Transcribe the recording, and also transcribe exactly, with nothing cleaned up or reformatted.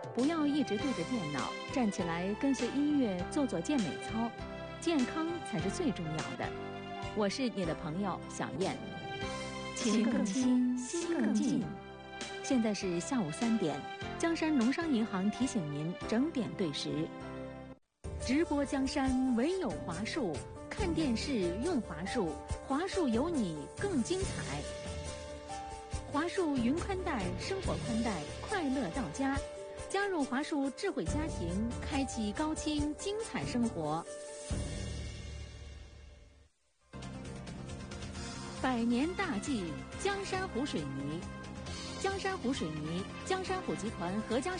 不要一直对着电脑，站起来跟随音乐做做健美操，健康才是最重要的。我是你的朋友小燕，情更亲，心更近。现在是下午三点，江山农商银行提醒您整点对时。直播江山唯有华数，看电视用华数，华数有你更精彩。华数云宽带，生活宽带，快乐到家。加入华数智慧家庭，开启高清精彩生活。百年大计，江山湖水泥。江山湖水泥，江山湖集团合江